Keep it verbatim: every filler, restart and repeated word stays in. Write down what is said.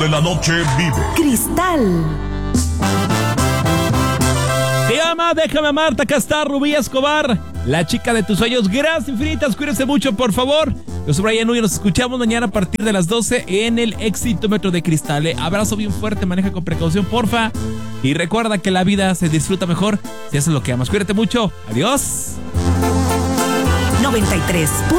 de la noche vive Cristal. Te ama, déjame amarte. Acá está Rubí Escobar, la chica de tus sueños. Gracias infinitas, cuídense mucho, por favor. Yo soy Brian Núñez, nos escuchamos mañana a partir de las doce en el Exitómetro de Cristal. ¿eh? Abrazo bien fuerte, maneja con precaución, porfa. Y recuerda que la vida se disfruta mejor si haces lo que amas. Cuídate mucho, adiós. noventa y tres punto